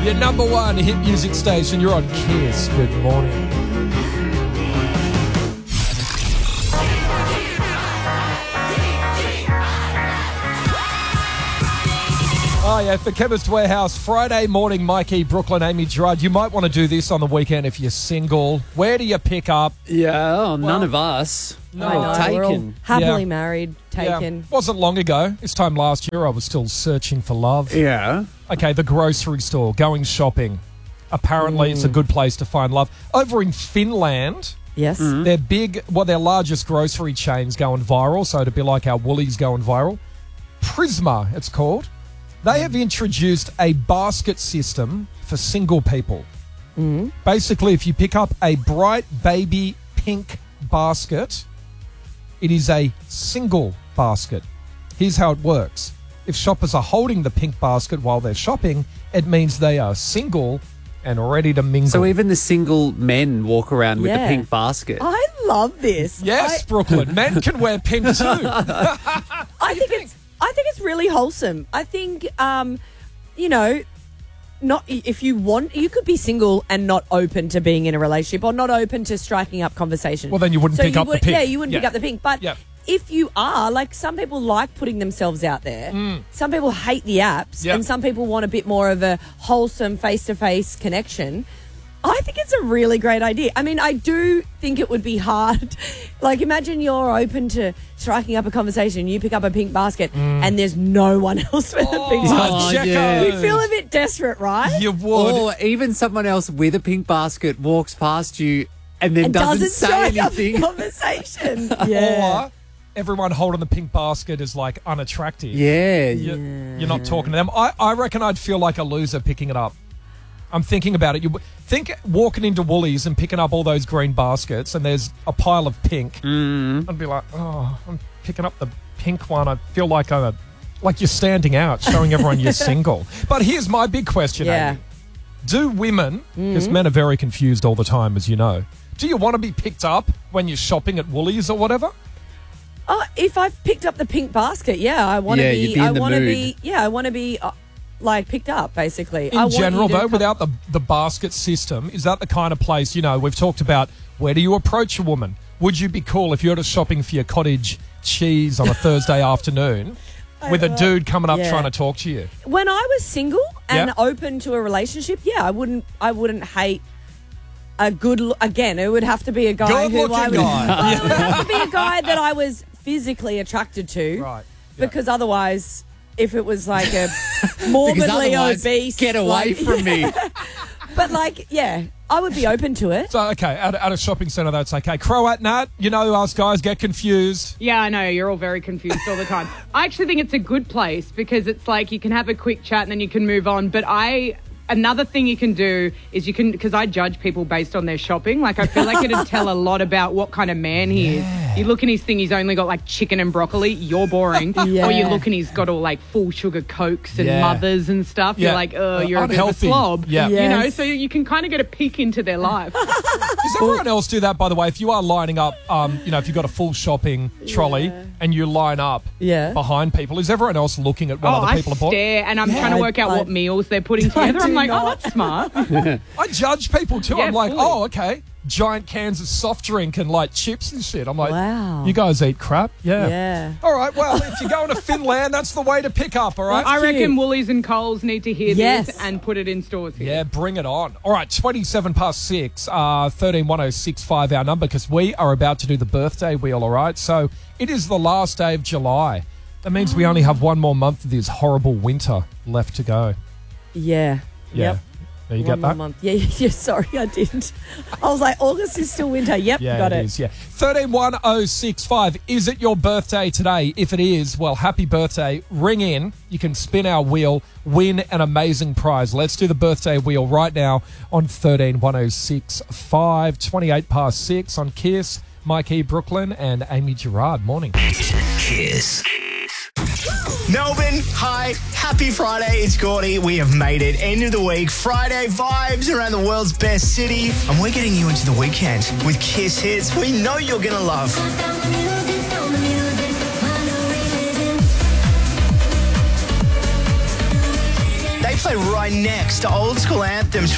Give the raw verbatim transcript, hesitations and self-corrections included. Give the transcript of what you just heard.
Your number one hit music station. You're on Kiss. Good morning. Oh, yeah, for Chemist Warehouse, Friday morning, Mikey, Brooklyn, Amy Gerard. You might want to do this on the weekend if you're single. Where do you pick up? Yeah, oh, none Well, of us. no. We're all I know, We're all taken. happily Yeah. married, taken. Yeah, wasn't long ago. This time last year, I was still searching for love. Yeah. Okay, the grocery store, going shopping. Apparently, it's a good place to find love. Over in Finland, Yes. their big, well, their largest grocery chain's going viral, so it'd be like our Woolies going viral. Prisma, it's called. They have introduced a basket system for single people. Mm. Basically, if you pick up a bright baby pink basket, it is a single basket. Here's how it works. If shoppers are holding the pink basket while they're shopping, it means they are single and ready to mingle. So even the single men walk around with Yeah. the pink basket. I love this. Yes, I, Brooklyn. Men can wear pink too. I think it's I think it's really wholesome. I think um, you know, not if you want you could be single and not open to being in a relationship or not open to striking up conversation. Well, then you wouldn't So pick you up the would- pink. Yeah, you wouldn't pick Yeah. up the pink. But Yeah. if you are, like some people like putting themselves out there. Some people hate the apps Yeah. and some people want a bit more of a wholesome face-to-face connection. I think it's a really great idea. I mean, I do think it would be hard. Like, imagine you're open to striking up a conversation, you pick up a pink basket, and there's no one else with a pink Oh, basket. Jacko. Jacko. You'd feel a bit desperate, right? You would. Or even someone else with a pink basket walks past you and then and doesn't, doesn't say strike up anything. a conversation. Yeah. Or everyone holding the pink basket is like unattractive. Yeah. You, You're not talking to them. I, I reckon I'd feel like a loser picking it up. I'm thinking about it. You think walking into Woolies and picking up all those green baskets and there's a pile of pink. Mm. I'd be like, oh, I'm picking up the pink one. I feel like I'm a, like you're standing out, showing everyone you're single. But here's my big question, Yeah. Amy. Do women, because men are very confused all the time, as you know, do you want to be picked up when you're shopping at Woolies or whatever? Oh, if I've picked up the pink basket, yeah, I want to Yeah, be. you'd be in I the want to mood. be. Yeah, I want to be. Uh, like picked up, basically. In I want you general, to though, come- without the the basket system, is that the kind of place, you know, we've talked about, where do you approach a woman? Would you be cool if you're just shopping for your cottage cheese on a Thursday afternoon with a dude coming up Yeah. trying to talk to you? when I was single and Yeah. open to a relationship, yeah, I wouldn't. I wouldn't hate a good. Lo- again, it would have to be a guy who I Good-looking would. guy. Well, it would have to be a guy that I was physically attracted to, Right. Yeah. because otherwise, if it was like a morbidly otherwise, obese, get away like- from me. But like, yeah, I would be open to it. So, okay, at, at a shopping centre, that's okay. Croat Nat, you know us guys get confused. Yeah, I know. You're all very confused all the time. I actually think it's a good place because it's like you can have a quick chat and then you can move on. But I, another thing you can do is you can, because I judge people based on their shopping. Like, I feel like it'd tell a lot about what kind of man he is. You look in his thing, he's only got like chicken and broccoli. You're boring. Yeah. Or you look and he's got all like full sugar Cokes and Yeah. mothers and stuff. Yeah. You're like, oh, Uh, you're a bit of a unhealthy. slob. Yeah. You know, Yes. so you can kind of get a peek into their life. Does everyone else do that, by the way? If you are lining up, um, you know, if you've got a full shopping trolley and you line up Yeah. behind people, is everyone else looking at what Oh, other I people are bought? stare and I'm Yeah, trying to I- work out I- what meals they're putting together. do I'm like, oh, not. that's smart. I judge people too. Yeah, I'm like, fully. oh, okay. Giant cans of soft drink and like chips and shit. I'm like, Wow. you guys eat crap? Yeah. Yeah. All right, well, if you're going to Finland, that's the way to pick up, all right? I cute. reckon Woolies and Coles need to hear Yes. this and put it in stores here. Yeah, bring it on. All right, twenty-seven past six, uh, thirteen one oh six five our number, because we are about to do the birthday wheel, all right? So it is the last day of July. That means we only have one more month of this horrible winter left to go. Yeah. Yeah. Yep. There you One get more that? month. Yeah, yeah, yeah, sorry, I didn't. I was like, August is still winter. Yep, Yeah, got it it. is, yeah. thirteen one oh six five. Is it your birthday today? If it is, well, happy birthday. Ring in. You can spin our wheel, win an amazing prize. Let's do the birthday wheel right now on thirteen one oh six five. twenty-eight past six on Kiss. Mikey Brooklyn and Amy Gerard. Morning. Kiss. Melbourne, hi. Happy Friday. It's Gordy. We have made it. End of the week. Friday vibes around the world's best city. And we're getting you into the weekend with Kiss hits we know you're going to love. They play right next to old school anthems